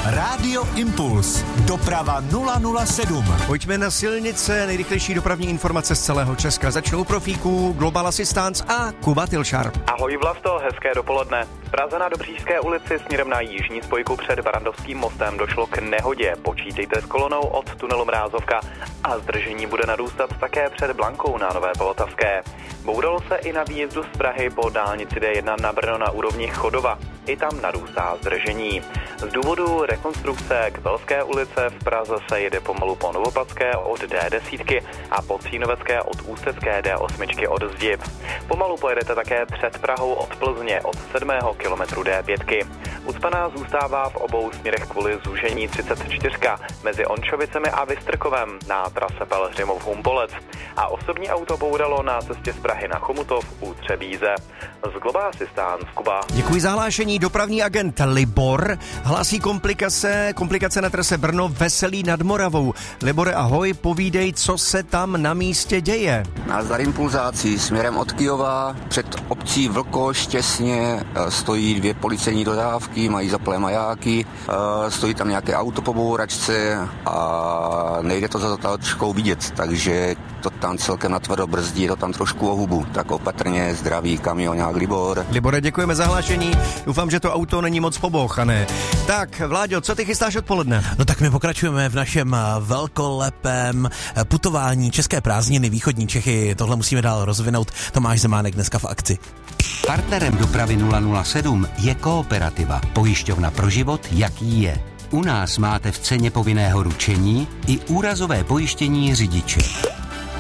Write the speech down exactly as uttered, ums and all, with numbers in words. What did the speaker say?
Rádio Impuls. Doprava nula nula sedm. Pojďme na silnice, nejrychlejší dopravní informace z celého Česka. Začnou profíků Global Assistance a Kuba Tilšar. Ahoj Vlasto, hezké dopoledne. V Praze na Dobříšské ulici směrem na jižní spojku před Barandovským mostem došlo k nehodě. Počítejte s kolonou od tunelu Mrázovka a zdržení bude narůstat také před Blankou na Nové Polotavské. Bouralo se i na výjezdu z Prahy po dálnici D jedna na Brno na úrovni Chodova. I tam narůstá zdržení. Z důvodu rekonstrukce k Velské ulice v Praze se jede pomalu po Novopatské od D deset a po Cínovecké od Ústecké D osm od Zdi. Pomalu pojedete také před Prahou od Plzně od sedmého kilometru D pět. Ucpaná zůstává v obou směrech kvůli zúžení třicet čtyři mezi Ončovicemi a Vystrkovem na trase Pelhřimov-Humpolec. A osobní auto bouralo na cestě z Prahy na Chomutov u Třebíze. Z Global Assistance Kuba. Děkuji za hlášení. Dopravní agent Libor hlásí komplikace, komplikace na trase Brno Veselí nad Moravou. Libore, ahoj, povídej, co se tam na místě děje. Nazdar impulzácí směrem od Kyjova před obcí Vlkoš těsně stojí dvě policejní dodávky, mají zaplé majáky, stojí tam nějaké auto po bouračce a nejde to za zatáčkou vidět, takže to tam celkem natvrdo brzdí, je to tam trošku o hubu, tak opatrně, zdraví kamionák Libor. Libore, děkujeme za hlášení, doufám, že to auto není moc pobouchané. Tak, Vláďo, co ty chystáš odpoledne? No tak my pokračujeme v našem velkolepém putování České prázdniny, východní Čechy, tohle musíme dál rozvinout. Tomáš Zemánek dneska v akci. Partnerem dopravy nula nula sedm je Kooperativa, pojišťovna pro život, jaký je. U nás máte v ceně povinného ručení i úrazové pojištění řidiče.